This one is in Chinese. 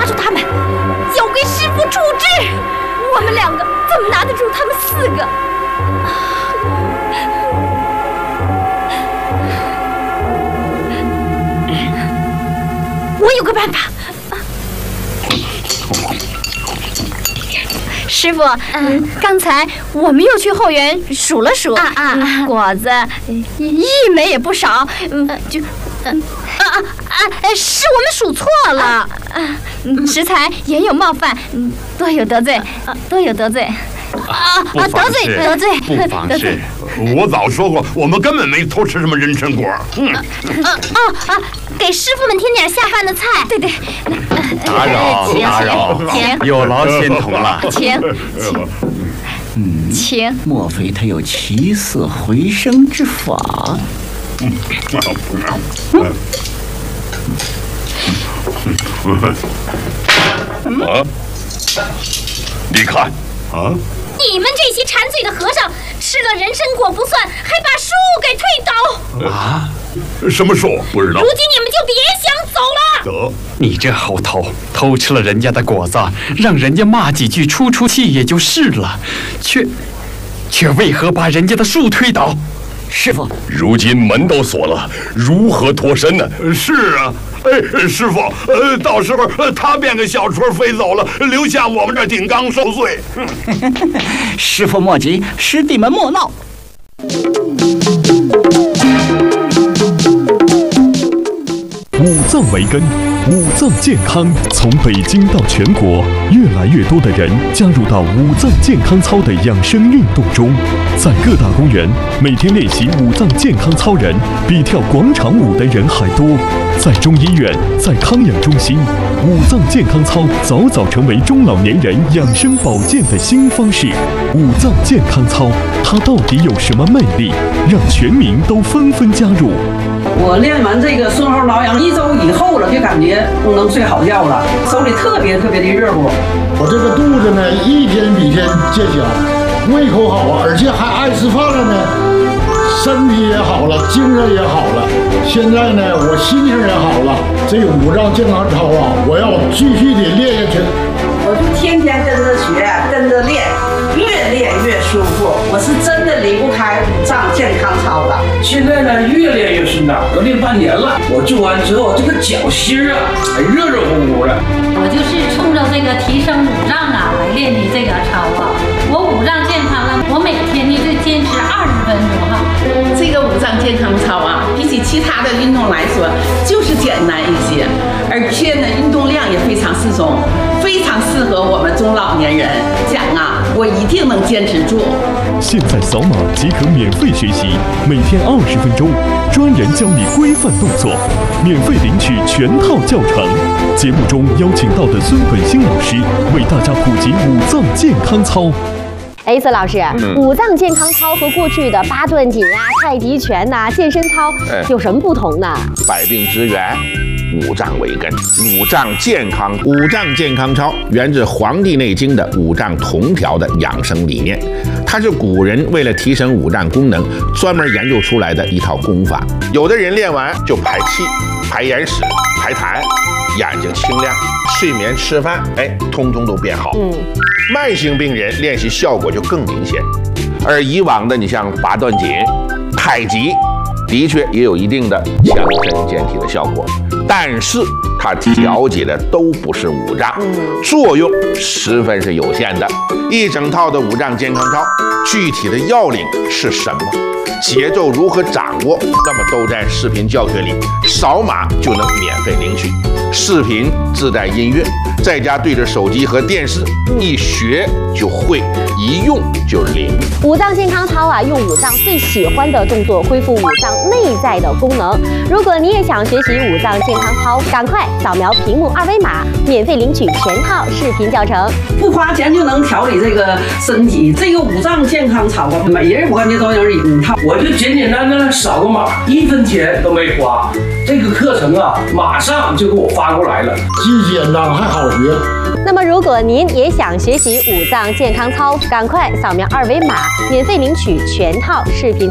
住他们，交给师傅处置。我们2个怎么拿得住他们4个？我有个办法。师傅，刚才我们又去后园数了数，果子一枚也不少，是我们数错了，食材也有冒犯，多有得罪，得罪。得罪， 不妨事。我早说过，我们根本没偷吃什么人参果。 给师傅们添点下饭的菜。对， 打扰， 请， 有劳仙童了。 请。 莫非他有起死回生之法？ 你看。 你们这些馋嘴的和尚，吃了人参果不算，还把树给推倒。 什么树？不知道。 如今你们就别想走了。 走。 你这猴头，偷吃了人家的果子，让人家骂几句出气也就是了，却为何把人家的树推倒？ 师傅， 如今门都锁了，如何脱身呢？是啊。师傅，到时候他变个小雏飞走了，留下我们这顶缸受罪。 师傅莫急，师弟们莫闹。 五脏为根，五脏健康。从北京到全国，越来越多的人加入到五脏健康操的养生运动中。在各大公园，每天练习五脏健康操人比跳广场舞的人还多。在中医院，在康养中心，五脏健康操早早成为中老年人养生保健的新方式。五脏健康操，它到底有什么魅力，让全民都纷纷加入？ 我练完这个顺后挠痒1周以后了，就感觉能睡好觉了，手里特别的热乎。 我这个肚子呢，一天比一天见小，胃口好啊，而且还爱吃饭了呢，身体也好了，精神也好了。现在呢，我心情也好了。这五脏健康操啊，我要继续的练下去。 我就天天跟着学，跟着练，越练越舒服。我是真的离不开五脏健康操了。 现在呢，越练越顺当，都练半年了。我做完之后，这个脚心啊，还热乎乎的。 我就是冲着这个提升五脏啊来练的这个操啊。我五脏健康了，我每天呢就坚持20分钟哈。 这个五脏健康操啊，比起其他的运动来说，就是简单一些，而且呢，运动量也非常适中。非常适合我们中老年人，讲啊，我一定能坚持住。 现在扫码即可免费学习，每天20分钟，专人教你规范动作，免费领取全套教程。节目中邀请到的孙本兴老师为大家普及五脏健康操。 孙老师，五脏健康操和过去的八段锦啊、太极拳呐、健身操有什么不同呢？ 百病之源，五脏为根，五脏健康。五脏健康操源自《黄帝内经》的五脏同调的养生理念，它是古人为了提升五脏功能专门研究出来的一套功法。有的人练完就排气、排眼屎、排痰，眼睛清亮，睡眠、吃饭，通通都变好。慢性病人练习效果就更明显，而以往的你像八段锦、太极，的确也有一定的强身健体的效果，但是它调节的都不是五脏，作用十分是有限的。一整套的五脏健康操，具体的要领是什么？节奏如何掌握？那么都在视频教学里，扫码就能免费领取。视频自带音乐，在家对着手机和电视，一学就会，一用就灵。 五脏健康操啊，用五脏最喜欢的动作恢复五脏内在的功能。如果你也想学习五脏健康操，赶快扫描屏幕2维码，免费领取全套视频教程。 不花钱就能调理这个身体，这个五脏健康操啊，每人我感觉都有一套。 我就简简单单扫个码，1分钱都没花。这个课程啊，马上就给我发过来了， 既简单还好学。 那么，如果您也想学习五脏健康操，赶快扫描2维码，免费领取全套视频。